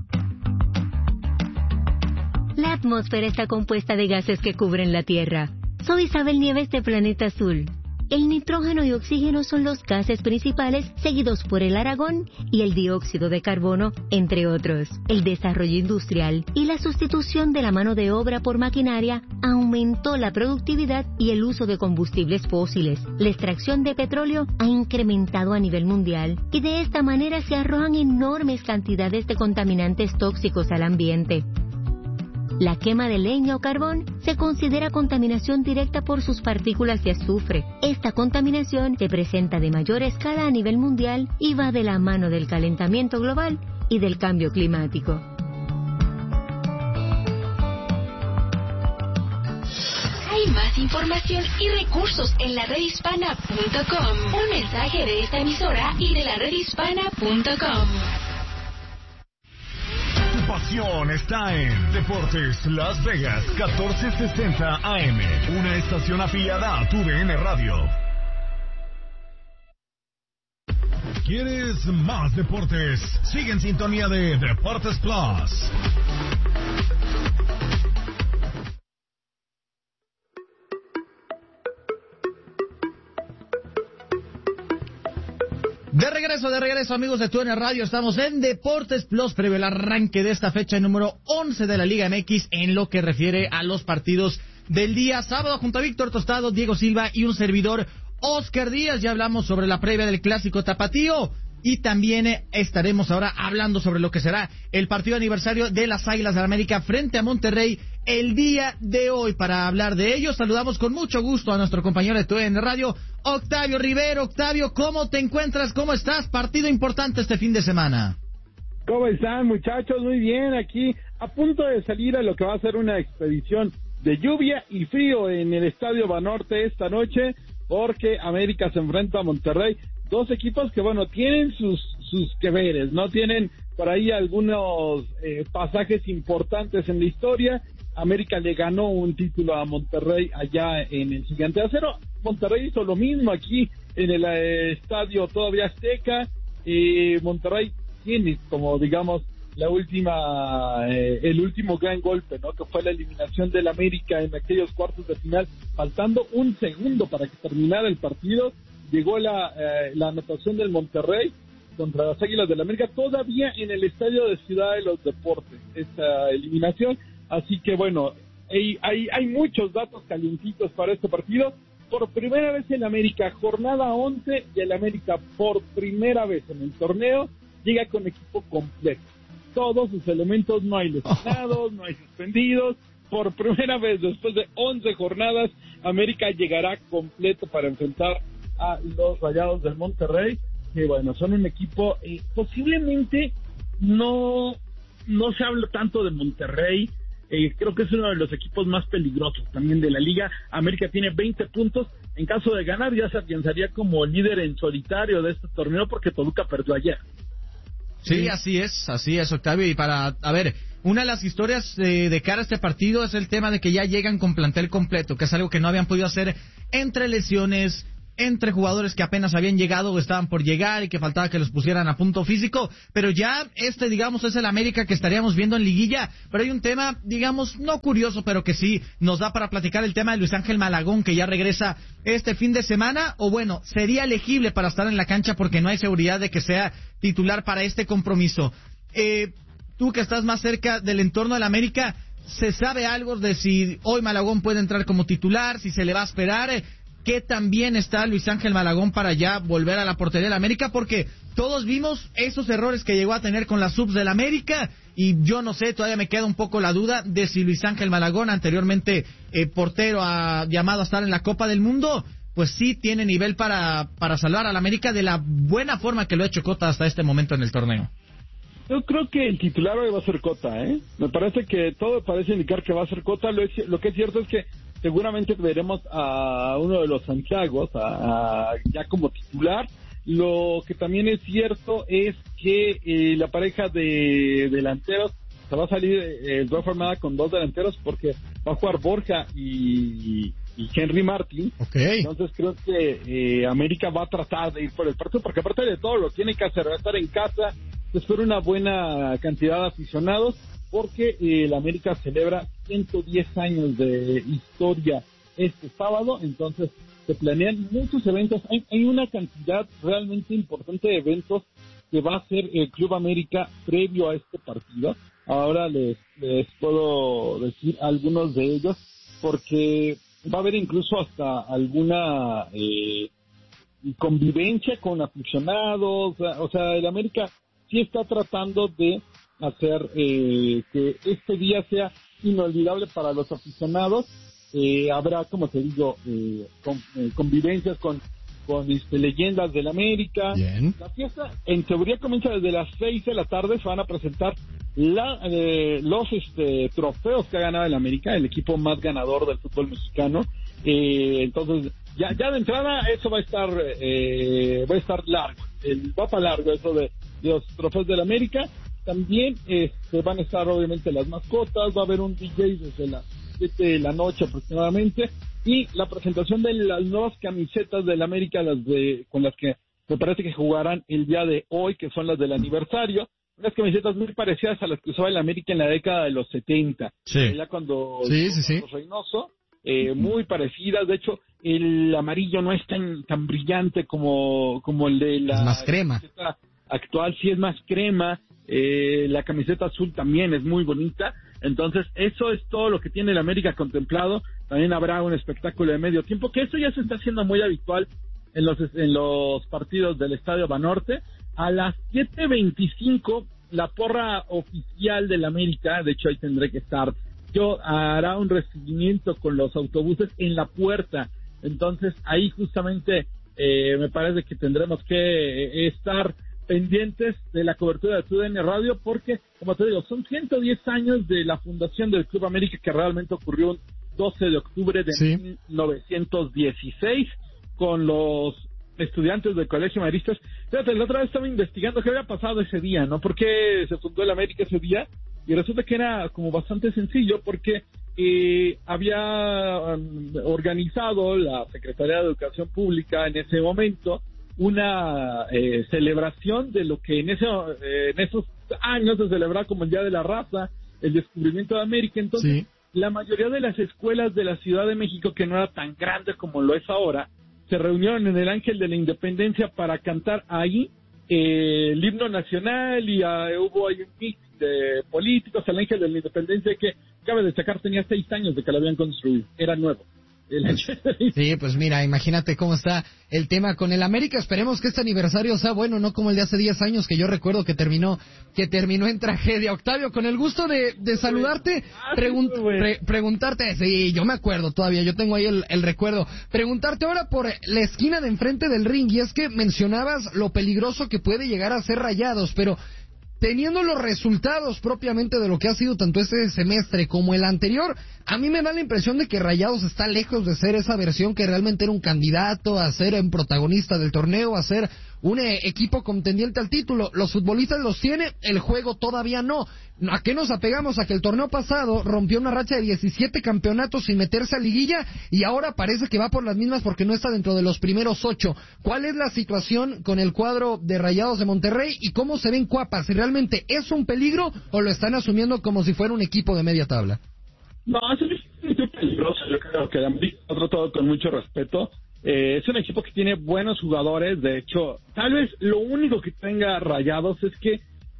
La atmósfera está compuesta de gases que cubren la Tierra. Soy Isabel Nieves de Planeta Azul. El nitrógeno y oxígeno son los gases principales, seguidos por el argón y el dióxido de carbono, entre otros. El desarrollo industrial y la sustitución de la mano de obra por maquinaria aumentó la productividad y el uso de combustibles fósiles. La extracción de petróleo ha incrementado a nivel mundial y de esta manera se arrojan enormes cantidades de contaminantes tóxicos al ambiente. La quema de leña o carbón se considera contaminación directa por sus partículas de azufre. Esta contaminación se presenta de mayor escala a nivel mundial y va de la mano del calentamiento global y del cambio climático. Hay más información y recursos en la redhispana.com. Un mensaje de esta emisora y de la redhispana.com. Tu pasión está en Deportes Las Vegas 1460 AM, una estación afiliada a TUDN Radio. ¿Quieres más deportes? Sigue en sintonía de Deportes Plus. De regreso, amigos de TUDN Radio. Estamos en Deportes Plus, previo al arranque de esta fecha número 11 de la Liga MX en lo que refiere a los partidos del día sábado, junto a Víctor Tostado, Diego Silva y un servidor, Oscar Díaz. Ya hablamos sobre la previa del Clásico Tapatío y también estaremos ahora hablando sobre lo que será el partido aniversario de las Águilas del América frente a Monterrey el día de hoy. Para hablar de ello, saludamos con mucho gusto a nuestro compañero de TUDN Radio, Octavio Rivero. Octavio, ¿cómo te encuentras? ¿Cómo estás? Partido importante este fin de semana. ¿Cómo están, muchachos? Muy bien, aquí a punto de salir a lo que va a ser una expedición de lluvia y frío en el Estadio Banorte esta noche, porque América se enfrenta a Monterrey, dos equipos que, bueno, tienen sus que veres, ¿no? Tienen por ahí algunos pasajes importantes en la historia. América le ganó un título a Monterrey allá en el Gigante de Acero. Monterrey hizo lo mismo aquí en el estadio todavía Azteca. Monterrey tiene, como digamos, el último gran golpe, ¿no? Que fue la eliminación del América en aquellos cuartos de final, faltando un segundo para que terminara el partido. Llegó la anotación del Monterrey contra las Águilas del América, todavía en el estadio de Ciudad de los Deportes, esta eliminación. Así que bueno, hay muchos datos calientitos para este partido. Por primera vez en América, jornada 11, y el América por primera vez en el torneo llega con equipo completo. Todos sus elementos, no hay lesionados, no hay suspendidos. Por primera vez después de 11 jornadas, América llegará completo para enfrentar a los Rayados del Monterrey, que bueno, son un equipo, posiblemente no se habla tanto de Monterrey. Creo que es uno de los equipos más peligrosos también de la liga. América tiene 20 puntos. En caso de ganar, ya se afianzaría como líder en solitario de este torneo, porque Toluca perdió ayer. Sí, así es, Octavio. Y una de las historias de cara a este partido es el tema de que ya llegan con plantel completo, que es algo que no habían podido hacer entre lesiones, entre jugadores que apenas habían llegado o estaban por llegar y que faltaba que los pusieran a punto físico, pero ya digamos, es el América que estaríamos viendo en liguilla. Pero hay un tema, digamos, no curioso, pero que sí nos da para platicar, el tema de Luis Ángel Malagón, que ya regresa este fin de semana, o bueno, sería elegible para estar en la cancha porque no hay seguridad de que sea titular para este compromiso. Tú que estás más cerca del entorno del América, ¿se sabe algo de si hoy Malagón puede entrar como titular, si se le va a esperar? ¿Qué tan bien está Luis Ángel Malagón para ya volver a la portería del América? Porque todos vimos esos errores que llegó a tener con las subs del América, y yo no sé, todavía me queda un poco la duda de si Luis Ángel Malagón, anteriormente portero llamado a estar en la Copa del Mundo, pues sí tiene nivel para salvar al América de la buena forma que lo ha hecho Cota hasta este momento en el torneo. Yo creo que el titular hoy va a ser Cota, ¿eh? Me parece que todo parece indicar que va a ser Cota. Lo que es cierto es que seguramente veremos a uno de los Santiagos ya como titular. Lo que también es cierto es que la pareja de delanteros se va a salir de formada con dos delanteros, porque va a jugar Borja y Henry Martin. Okay. Entonces creo que América va a tratar de ir por el partido, porque aparte de todo lo tiene que hacer, va a estar en casa, espero una buena cantidad de aficionados, porque el América celebra 110 años de historia este sábado. Entonces se planean muchos eventos. Hay una cantidad realmente importante de eventos que va a hacer el Club América previo a este partido. Ahora les puedo decir algunos de ellos, porque va a haber incluso hasta alguna convivencia con aficionados. O sea, el América sí está tratando de hacer que este día sea inolvidable para los aficionados. Habrá, como te digo, convivencias con leyendas del América. Bien. La fiesta en teoría comienza desde las 6 de la tarde. Se van a presentar los trofeos que ha ganado el América, el equipo más ganador del fútbol mexicano. Entonces ya de entrada eso va a estar largo, va para largo eso de los trofeos del América. También van a estar obviamente las mascotas, va a haber un DJ desde las 7 de la noche aproximadamente, y la presentación de las nuevas camisetas del América, con las que me parece que jugarán el día de hoy, que son las del aniversario, unas camisetas muy parecidas a las que usaba el América en la década de los 70, ya cuando Reynoso, muy parecidas. De hecho, el amarillo no es tan brillante como el de la más crema camiseta actual, sí es más crema. La camiseta azul también es muy bonita. Entonces eso es todo lo que tiene el América contemplado. También habrá un espectáculo de medio tiempo, que eso ya se está haciendo muy habitual en los partidos del Estadio Banorte. A las 7:25 la porra oficial del América, de hecho ahí tendré que estar yo, hará un recibimiento con los autobuses en la puerta. Entonces ahí justamente me parece que tendremos que estar pendientes de la cobertura de TUDN Radio, porque, como te digo, son 110 años de la fundación del Club América, que realmente ocurrió el 12 de octubre de 1916 con los estudiantes del Colegio Maristas. Fíjate, la otra vez estaba investigando qué había pasado ese día, ¿no? ¿Por qué se fundó el América ese día? Y resulta que era como bastante sencillo, porque había organizado la Secretaría de Educación Pública en ese momento una celebración de lo que en esos años se celebraba como el Día de la Raza, el descubrimiento de América. Entonces, la mayoría de las escuelas de la Ciudad de México, que no era tan grande como lo es ahora, se reunieron en el Ángel de la Independencia para cantar ahí el himno nacional, y hubo ahí un mix de políticos. El Ángel de la Independencia, que cabe destacar, tenía 6 años de que lo habían construido, era nuevo. Sí, pues mira, imagínate cómo está el tema con el América. Esperemos que este aniversario sea bueno, no como el de hace 10 años, que yo recuerdo que terminó en tragedia. Octavio, con el gusto de saludarte, preguntarte, sí, yo me acuerdo todavía, yo tengo ahí el recuerdo, preguntarte ahora por la esquina de enfrente del ring, y es que mencionabas lo peligroso que puede llegar a ser Rayados, pero teniendo los resultados propiamente de lo que ha sido tanto este semestre como el anterior, a mí me da la impresión de que Rayados está lejos de ser esa versión que realmente era un candidato a ser un protagonista del torneo, a ser un equipo contendiente al título. Los futbolistas los tiene, el juego todavía no. ¿A qué nos apegamos? A que el torneo pasado rompió una racha de 17 campeonatos sin meterse a liguilla, y ahora parece que va por las mismas porque no está dentro de los primeros 8. ¿Cuál es la situación con el cuadro de Rayados de Monterrey y cómo se ven Cuapas? ¿Si realmente es un peligro o lo están asumiendo como si fuera un equipo de media tabla? No, es un equipo peligroso. Yo creo que América lo ha tratado con mucho respeto. Es un equipo que tiene buenos jugadores. De hecho, tal vez lo único que tenga Rayados es que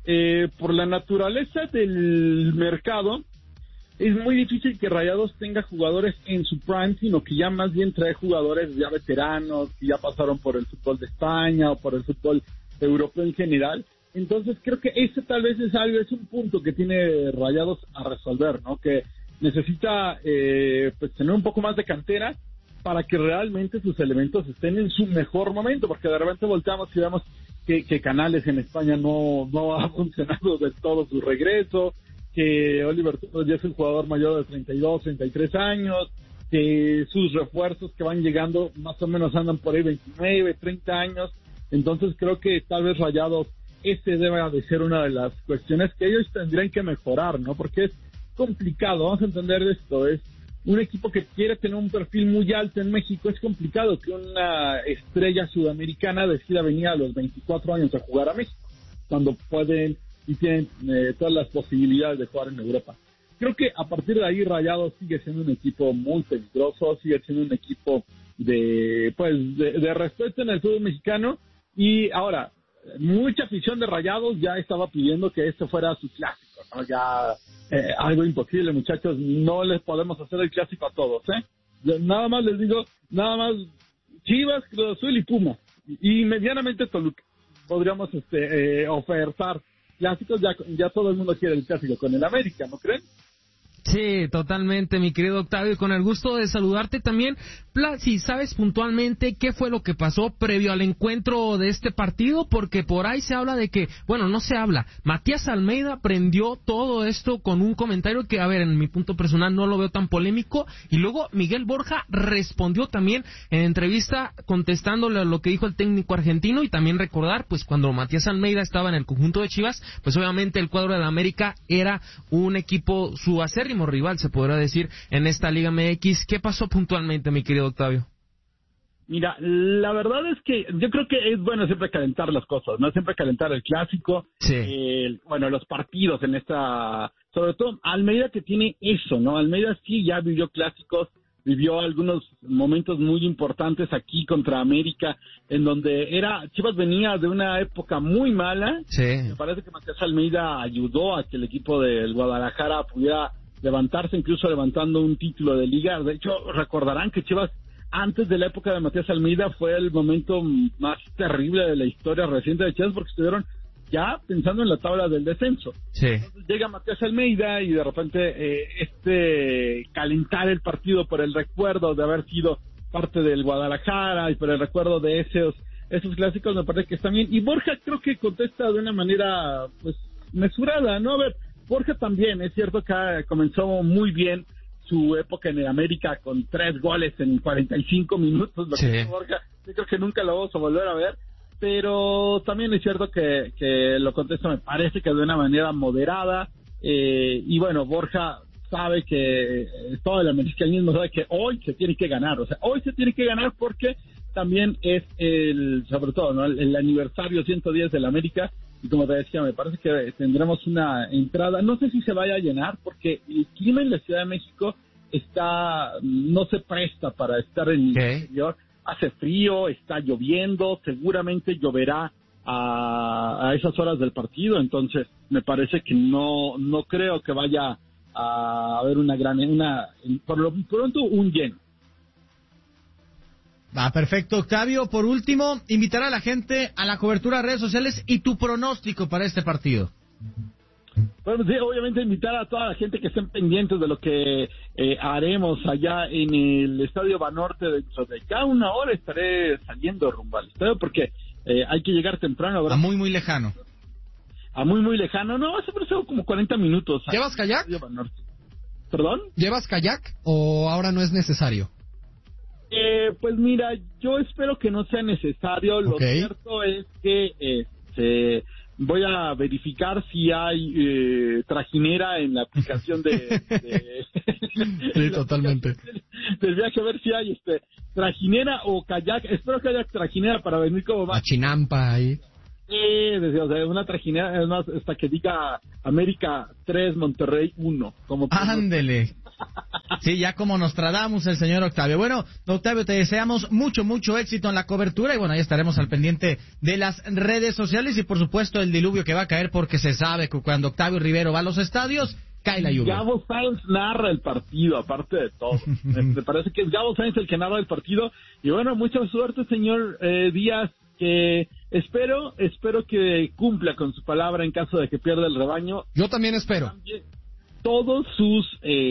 por la naturaleza del mercado es muy difícil que Rayados tenga jugadores en su prime, sino que ya más bien trae jugadores ya veteranos, que ya pasaron por el fútbol de España o por el fútbol europeo en general. Entonces creo que ese tal vez es un punto que tiene Rayados a resolver, ¿no? Que necesita pues tener un poco más de cantera para que realmente sus elementos estén en su mejor momento, porque de repente volteamos y vemos que Canales en España no ha funcionado del todo su regreso, que Oliver Torres ya es un jugador mayor de 32, 33 años, que sus refuerzos que van llegando más o menos andan por ahí 29, 30 años. Entonces creo que tal vez Rayados, debe de ser una de las cuestiones que ellos tendrían que mejorar, ¿no? Porque es complicado, vamos a entender esto, es un equipo que quiere tener un perfil muy alto en México. Es complicado que una estrella sudamericana decida venir a los 24 años a jugar a México, cuando pueden y tienen todas las posibilidades de jugar en Europa. Creo que a partir de ahí Rayados sigue siendo un equipo muy peligroso, sigue siendo un equipo de respeto en el fútbol mexicano. Y ahora, mucha afición de Rayados ya estaba pidiendo que este fuera su clásico, ¿no? Ya algo imposible, muchachos, no les podemos hacer el clásico a todos, Nada más les digo, Chivas, Cruz Azul y Puma, y medianamente Toluca. Podríamos ofertar clásicos, ya todo el mundo quiere el clásico con el América, ¿no creen? Sí, totalmente, mi querido Octavio, con el gusto de saludarte también. Si sabes puntualmente qué fue lo que pasó previo al encuentro de este partido, porque por ahí se habla de que, bueno, no se habla, Matías Almeida prendió todo esto con un comentario que, a ver, en mi punto personal no lo veo tan polémico, y luego Miguel Borja respondió también en entrevista contestándole a lo que dijo el técnico argentino, y también recordar, pues cuando Matías Almeida estaba en el conjunto de Chivas, pues obviamente el cuadro de la América era un equipo, su acérrimo rival, se podrá decir, en esta Liga MX. ¿Qué pasó puntualmente, mi querido Octavio? Mira, la verdad es que yo creo que es bueno siempre calentar las cosas, ¿no? Siempre calentar el clásico, los partidos en esta... Sobre todo Almeida, que tiene eso, ¿no? Almeida sí ya vivió clásicos, vivió algunos momentos muy importantes aquí contra América, en donde Chivas venía de una época muy mala. Me parece que Matías Almeida ayudó a que el equipo del Guadalajara pudiera levantarse, incluso levantando un título de liga. De hecho, recordarán que Chivas, antes de la época de Matías Almeida, fue el momento más terrible de la historia reciente de Chivas, porque estuvieron ya pensando en la tabla del descenso. Entonces llega Matías Almeida y de repente calentar el partido por el recuerdo de haber sido parte del Guadalajara y por el recuerdo de esos clásicos, me parece que está bien. Y Borja creo que contesta de una manera pues mesurada, ¿no? A ver, Borja también, es cierto que comenzó muy bien su época en el América con 3 goles en 45 minutos, lo que hizo Borja, yo creo que nunca lo vamos a volver a ver, pero también es cierto que lo contesta, me parece que de una manera moderada, y bueno, Borja sabe que todo el americanismo sabe que hoy se tiene que ganar, porque también es sobre todo, ¿no? el aniversario 110 del América. Y como te decía, me parece que tendremos una entrada, no sé si se vaya a llenar, porque el clima en la Ciudad de México no se presta para estar en el interior. Hace frío, está lloviendo, seguramente lloverá a esas horas del partido, entonces me parece que no creo que vaya a haber por lo pronto un lleno. Perfecto, Octavio. Por último, invitar a la gente a la cobertura de redes sociales y tu pronóstico para este partido. Bueno, sí, obviamente invitar a toda la gente que estén pendientes de lo que haremos allá en el Estadio Banorte. Dentro de cada una hora estaré saliendo rumbo al estadio porque hay que llegar temprano, ¿verdad? A muy lejano. A muy lejano, no, hace como 40 minutos. ¿Llevas kayak? ¿Perdón? ¿Llevas kayak o ahora no es necesario? Pues mira, yo espero que no sea necesario. Lo cierto es que voy a verificar si hay trajinera en la aplicación de sí, totalmente. Del viaje, a ver si hay trajinera o kayak. Espero que haya trajinera para venir como más. La chinampa ahí. O sea, una trajinera, es más, hasta que diga América 3, Monterrey 1. Ándele. Sí, ya como Nostradamus el señor Octavio. Bueno, Octavio, te deseamos mucho éxito en la cobertura y bueno, ahí estaremos al pendiente de las redes sociales y por supuesto el diluvio que va a caer porque se sabe que cuando Octavio Rivero va a los estadios, cae la lluvia. Gabo Sainz narra el partido, aparte de todo. Me parece que es Gabo Sainz el que narra el partido y bueno, mucha suerte, señor Díaz, que espero que cumpla con su palabra en caso de que pierda el rebaño. Yo también espero. También, todos sus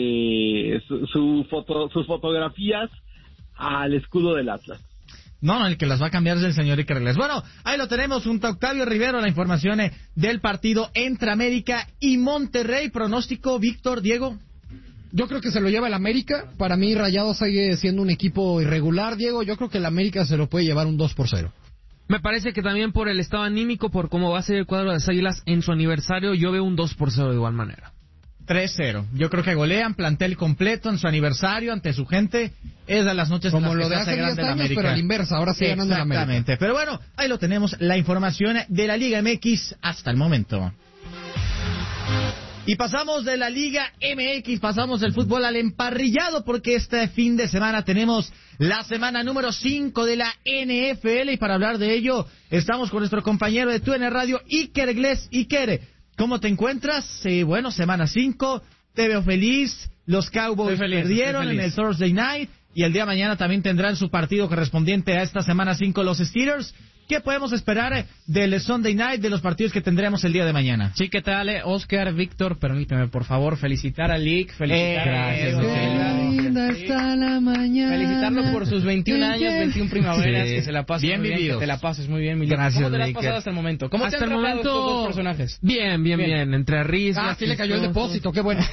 fotografías al escudo del Atlas. No, el que las va a cambiar es el señor Iker Regles. Bueno, ahí lo tenemos junto a Octavio Rivero, la información del partido entre América y Monterrey. Pronóstico, Víctor, Diego. Yo creo que se lo lleva el América. Para mí, Rayados sigue siendo un equipo irregular, Diego. Yo creo que el América se lo puede llevar un 2-0. Me parece que también por el estado anímico, por cómo va a ser el cuadro de las Águilas en su aniversario, yo veo un 2-0 de igual manera. 3-0. Yo creo que golean, plantel completo en su aniversario ante su gente. Es de las noches como en las lo que de se hace hace 10 grande años, la América. pero a la inversa, ahora sí ganando la América. Exactamente. Pero bueno, ahí lo tenemos, la información de la Liga MX hasta el momento. Y pasamos de la Liga MX, pasamos del fútbol al emparrillado, porque este fin de semana tenemos la semana número 5 de la NFL, y para hablar de ello estamos con nuestro compañero de TUDN Radio, Iker Gles. Iker, ¿cómo te encuentras? Bueno, semana 5, te veo feliz, los Cowboys perdieron en el Thursday Night, y el día de mañana también tendrán su partido correspondiente a esta semana 5 los Steelers. ¿Qué podemos esperar del Sunday Night, de los partidos que tendremos el día de mañana? Sí, ¿qué tal, Oscar, Víctor? Permíteme, por favor, felicitar a Lick, Gracias. Linda está la mañana. Felicitarlo por sus 21 años, 21 primaveras, que se la pases bien muy bien, vividos. que te la pases muy bien, mi Lick. Gracias, ¿Cómo te la has Lick. pasado hasta el momento? ¿Cómo hasta te han el tratado momento estos dos personajes? Bien, entre risas. Sí le cayó el depósito, qué bueno.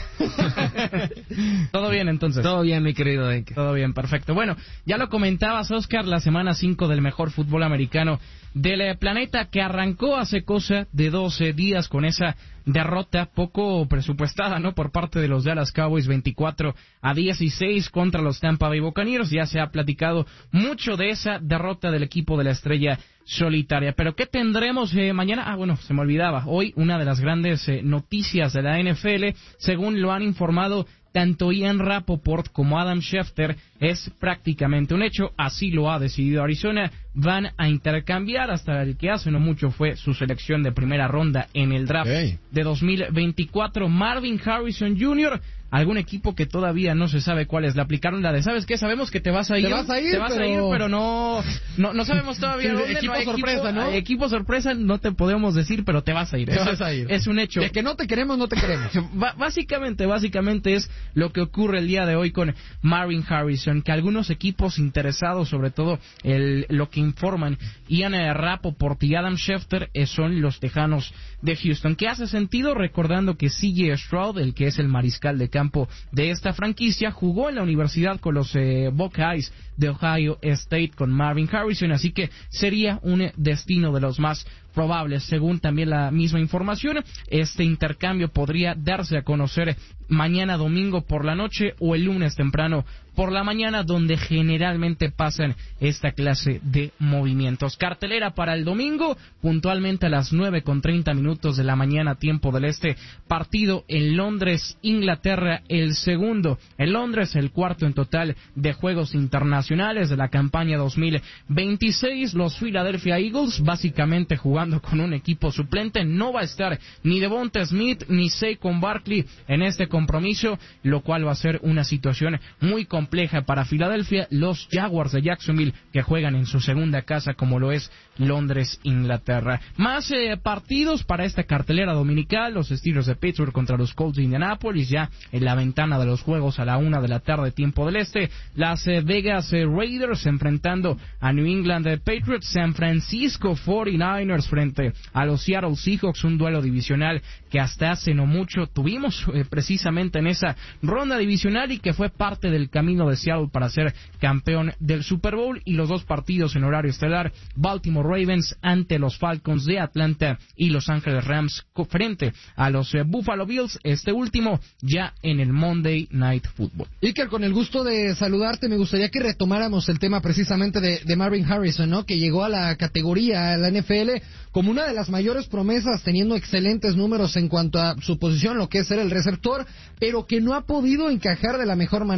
Todo bien, entonces. Todo bien, mi querido Ike. Todo bien, perfecto. Bueno, ya lo comentabas, Oscar, la semana 5 del mejor fútbol americano del planeta, que arrancó hace cosa de 12 días con esa derrota poco presupuestada, ¿no?, por parte de los Dallas Cowboys, 24-16 contra los Tampa Bay Buccaneers. Ya se ha platicado mucho de esa derrota del equipo de la estrella solitaria. Pero ¿qué tendremos mañana? Bueno, se me olvidaba. Hoy una de las grandes noticias de la NFL, según lo han informado tanto Ian Rapoport como Adam Schefter, es prácticamente un hecho. Así lo ha decidido Arizona. Van a intercambiar hasta el que hace no mucho fue su selección de primera ronda en el draft de 2024. Marvin Harrison Jr., algún equipo que todavía no se sabe cuál es. Le aplicaron la de, ¿sabes qué? Sabemos que te vas a ir. Te vas a ir, pero no sabemos todavía dónde. Equipo sorpresa, ¿no? Equipo sorpresa, no te podemos decir, pero te vas a ir. Es un hecho. De que no te queremos, no te queremos. Básicamente es lo que ocurre el día de hoy con Marvin Harrison, que algunos equipos interesados, sobre todo lo que informan Ian Rapoport y Adam Schefter, son los Tejanos de Houston. ¿Qué hace sentido? Recordando que C.J. Stroud, el que es el mariscal de campo de esta franquicia, jugó en la universidad con los Buckeyes de Ohio State con Marvin Harrison, así que sería un destino de los más probables. Según también la misma información, este intercambio podría darse a conocer mañana domingo por la noche o el lunes temprano por la mañana, donde generalmente pasan esta clase de movimientos. Cartelera para el domingo, puntualmente a las 9:30 de la mañana, tiempo del este, partido en Londres, Inglaterra, el segundo en Londres, el cuarto en total de juegos internacionales de la campaña 2026. Los Philadelphia Eagles, básicamente jugando con un equipo suplente. No va a estar ni Devonta Smith ni Saquon Barkley en este compromiso, lo cual va a ser una situación muy compleja para Filadelfia. Los Jaguars de Jacksonville, que juegan en su segunda casa, como lo es Londres, Inglaterra. Más partidos para esta cartelera dominical: los Steelers de Pittsburgh contra los Colts de Indianapolis, ya en la ventana de los juegos a la 1 de la tarde, tiempo del este. Las Vegas Raiders enfrentando a New England Patriots. San Francisco 49ers frente a los Seattle Seahawks, un duelo divisional que hasta hace no mucho tuvimos precisamente en esa ronda divisional, y que fue parte del camino de Seattle para ser campeón del Super Bowl. Y los dos partidos en horario estelar: Baltimore Ravens ante los Falcons de Atlanta y Los Ángeles Rams frente a los Buffalo Bills, este último ya en el Monday Night Football. Iker, con el gusto de saludarte, me gustaría que retomáramos el tema precisamente de Marvin Harrison, ¿no?, que llegó a la categoría, a la NFL, como una de las mayores promesas, teniendo excelentes números en cuanto a su posición, lo que es ser el receptor, pero que no ha podido encajar de la mejor manera